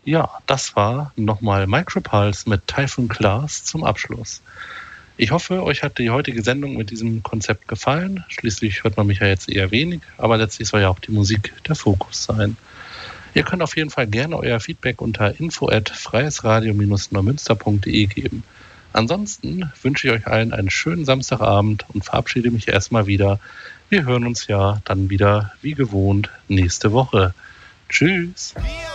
Ja, das war nochmal Micropulse mit Typhoon Class zum Abschluss. Ich hoffe, euch hat die heutige Sendung mit diesem Konzept gefallen. Schließlich hört man mich ja jetzt eher wenig, aber letztlich soll ja auch die Musik der Fokus sein. Ihr könnt auf jeden Fall gerne euer Feedback unter info@freiesradio-neumünster.de geben. Ansonsten wünsche ich euch allen einen schönen Samstagabend und verabschiede mich erstmal wieder. Wir hören uns ja dann wieder wie gewohnt nächste Woche. Tschüss!